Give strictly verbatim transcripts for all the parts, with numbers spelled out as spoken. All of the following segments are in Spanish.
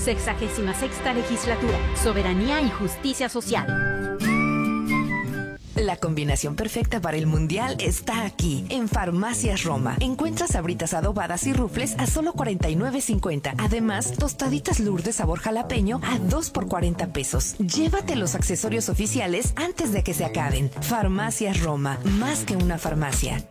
Sexagésima sexta legislatura. Soberanía y justicia social. La combinación perfecta para el mundial está aquí, en Farmacias Roma. Encuentras sabritas adobadas y rufles a solo cuarenta y nueve cincuenta. Además, tostaditas Lourdes sabor jalapeño a dos por cuarenta pesos. Llévate los accesorios oficiales antes de que se acaben. Farmacias Roma, más que una farmacia.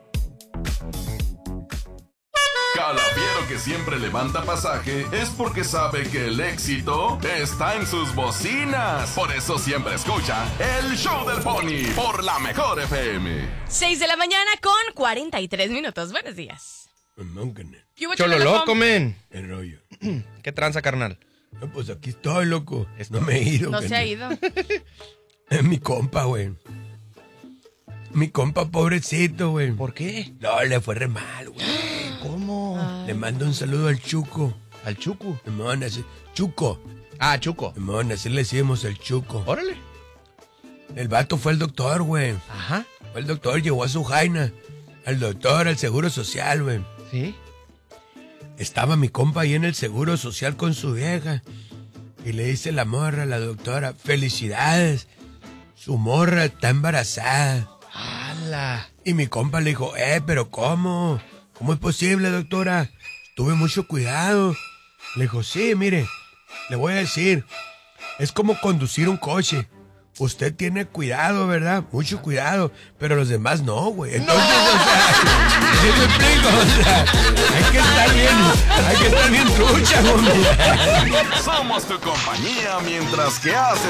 Calafiero que siempre levanta pasaje es porque sabe que el éxito está en sus bocinas. Por eso siempre escucha el Show del Pony por la Mejor F M. seis de la mañana con cuarenta y tres minutos. Buenos días. Cholo loco, men. El rollo. ¿Qué tranza, carnal? No, pues aquí estoy, loco. No me he ido. No se ha ido. Es mi compa, güey. Mi compa pobrecito, güey. ¿Por qué? No, le fue re mal, güey. ¿Cómo? Ay. Le mando un saludo al Chuco. ¿Al Chuco? Me van a decir, Chuco. Ah, Chuco. Me van a decir, le decimos el Chuco. Órale. El vato fue el doctor, güey. Ajá. Fue el doctor, llevó a su jaina. Al doctor, al Seguro Social, güey. ¿Sí? Estaba mi compa ahí en el Seguro Social con su vieja. Y le dice la morra a la doctora, felicidades. Su morra está embarazada. ¡Hala! Y mi compa le dijo, eh, pero ¿cómo? ¿Cómo es posible, doctora? Tuve mucho cuidado. Le dijo, sí, mire, le voy a decir, es como conducir un coche. Usted tiene cuidado, ¿verdad? Mucho cuidado, pero los demás no, güey. Entonces, ¡no! O sea, ¿sí me explico? O sea, hay que estar bien, hay que estar bien trucha, hombre. Somos tu compañía mientras que haces